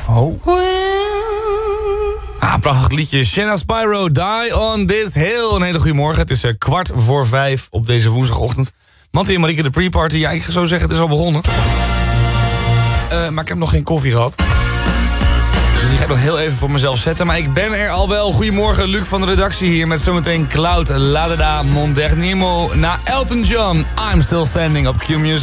Oh. Prachtig liedje. Shanna Spyro, Die on This Hill. Een hele goede morgen. Het is 4:15 op deze woensdagochtend. Mattie en Marieke, de pre-party. Ja, ik zou zeggen, het is al begonnen. Maar ik heb nog geen koffie gehad. Dus die ga ik nog heel even voor mezelf zetten. Maar ik ben er al wel. Goedemorgen, Luc van de redactie hier. Met zometeen Cloud, Ladada, Mondernimo. Na Elton John, I'm Still Standing op Q Music.